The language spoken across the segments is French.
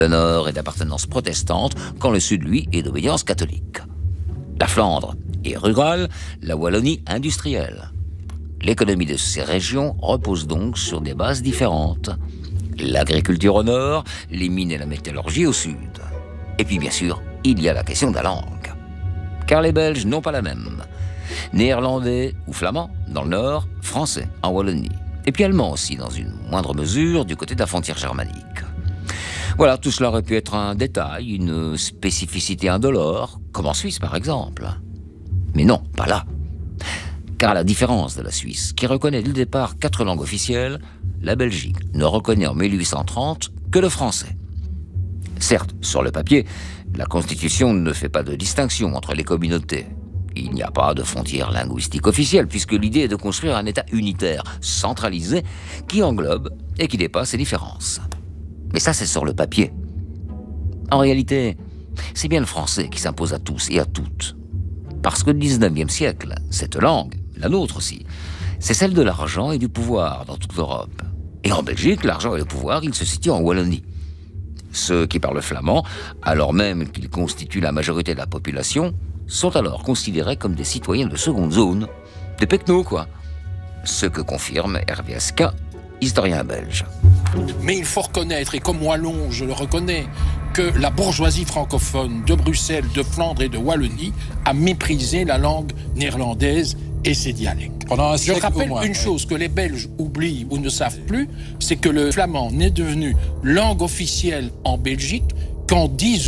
Le nord est d'appartenance protestante, quand le sud, lui, est d'obédience catholique. La Flandre est rurale, la Wallonie industrielle. L'économie de ces régions repose donc sur des bases différentes. L'agriculture au nord, les mines et la métallurgie au sud. Et puis bien sûr, il y a la question de la langue. Car les Belges n'ont pas la même. Néerlandais ou flamand dans le nord, français en Wallonie. Et puis allemand aussi, dans une moindre mesure, du côté de la frontière germanique. Voilà, tout cela aurait pu être un détail, une spécificité indolore, comme en Suisse par exemple. Mais non, pas là. Car à la différence de la Suisse, qui reconnaît dès le départ 4 langues officielles, la Belgique ne reconnaît en 1830 que le français. Certes, sur le papier, la Constitution ne fait pas de distinction entre les communautés. Il n'y a pas de frontière linguistique officielle, puisque l'idée est de construire un État unitaire, centralisé, qui englobe et qui dépasse les différences. Mais ça, c'est sur le papier. En réalité, c'est bien le français qui s'impose à tous et à toutes. Parce que le 19e siècle, cette langue, la nôtre aussi, c'est celle de l'argent et du pouvoir dans toute l'Europe. Et en Belgique, l'argent et le pouvoir, ils se situent en Wallonie. Ceux qui parlent flamand, alors même qu'ils constituent la majorité de la population, sont alors considérés comme des citoyens de seconde zone. Des pecnos, quoi. Ce que confirme Hervé Esca, historien belge. Mais il faut reconnaître, et comme Wallon, je le reconnais, que la bourgeoisie francophone de Bruxelles, de Flandre et de Wallonie a méprisé la langue néerlandaise et ses dialectes. Je rappelle une chose que les Belges oublient ou ne savent plus, c'est que le flamand n'est devenu langue officielle en Belgique qu'en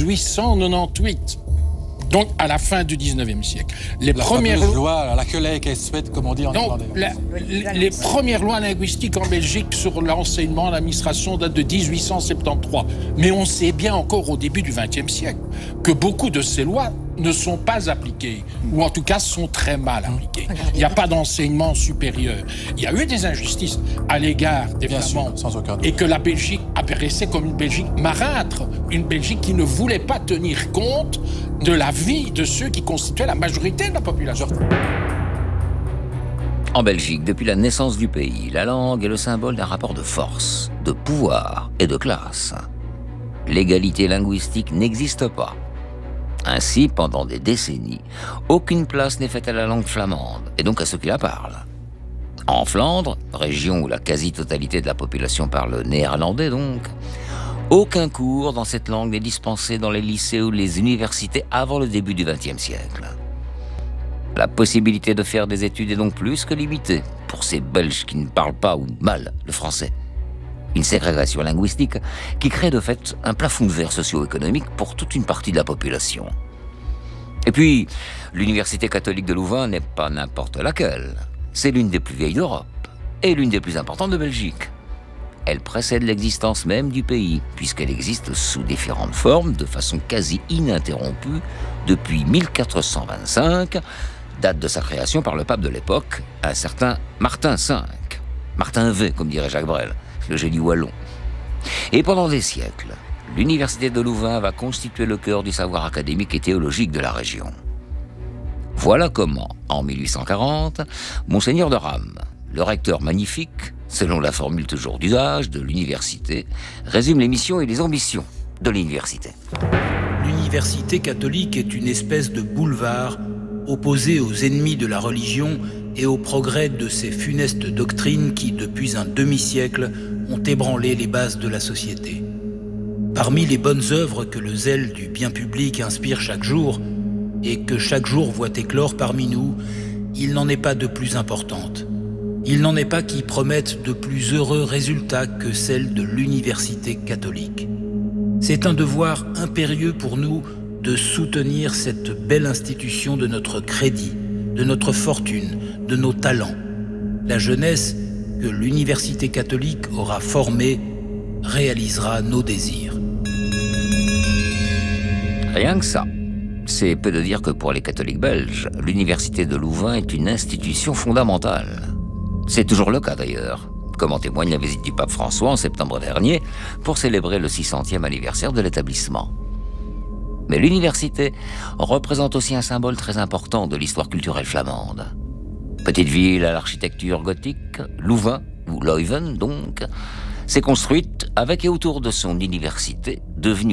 1898. Donc, à la fin du 19e siècle. Les premières lois, la Queleik et Suède, comme on dit en néerlandais. Les premières lois linguistiques en Belgique sur l'enseignement, l'administration datent de 1873. Mais on sait bien encore au début du XXe siècle que beaucoup de ces lois ne sont pas appliquées, ou en tout cas sont très mal appliquées. Il n'y a pas d'enseignement supérieur. Il y a eu des injustices à l'égard des Flamands, sans aucun doute. Et que la Belgique apparaissait comme une Belgique marâtre, une Belgique qui ne voulait pas tenir compte de la vie de ceux qui constituaient la majorité de la population. En Belgique, depuis la naissance du pays, la langue est le symbole d'un rapport de force, de pouvoir et de classe. L'égalité linguistique n'existe pas. Ainsi, pendant des décennies, aucune place n'est faite à la langue flamande, et donc à ceux qui la parlent. En Flandre, région où la quasi-totalité de la population parle néerlandais donc, aucun cours dans cette langue n'est dispensé dans les lycées ou les universités avant le début du XXe siècle. La possibilité de faire des études est donc plus que limitée pour ces Belges qui ne parlent pas ou mal le français. Une ségrégation linguistique qui crée de fait un plafond de verre socio-économique pour toute une partie de la population. Et puis, l'Université catholique de Louvain n'est pas n'importe laquelle. C'est l'une des plus vieilles d'Europe et l'une des plus importantes de Belgique. Elle précède l'existence même du pays, puisqu'elle existe sous différentes formes, de façon quasi ininterrompue, depuis 1425, date de sa création par le pape de l'époque, un certain Martin V. Martin V, comme dirait Jacques Brel, le génie wallon. Et pendant des siècles, l'Université de Louvain va constituer le cœur du savoir académique et théologique de la région. Voilà comment, en 1840, Monseigneur de Rame, le recteur magnifique, selon la formule toujours d'usage de l'université, résume les missions et les ambitions de l'université. L'université catholique est une espèce de boulevard opposé aux ennemis de la religion et au progrès de ces funestes doctrines qui, depuis un demi-siècle, ont ébranlé les bases de la société. Parmi les bonnes œuvres que le zèle du bien public inspire chaque jour, et que chaque jour voit éclore parmi nous, il n'en est pas de plus importante. Il n'en est pas qui promettent de plus heureux résultats que celles de l'université catholique. C'est un devoir impérieux pour nous de soutenir cette belle institution de notre crédit, de notre fortune, de nos talents. La jeunesse que l'université catholique aura formée réalisera nos désirs. Rien que ça. C'est peu de dire que pour les catholiques belges, l'université de Louvain est une institution fondamentale. C'est toujours le cas d'ailleurs, comme en témoigne la visite du pape François en septembre dernier pour célébrer le 600e anniversaire de l'établissement. Mais l'université représente aussi un symbole très important de l'histoire culturelle flamande. Petite ville à l'architecture gothique, Louvain, ou Leuven donc, s'est construite avec et autour de son université, devenue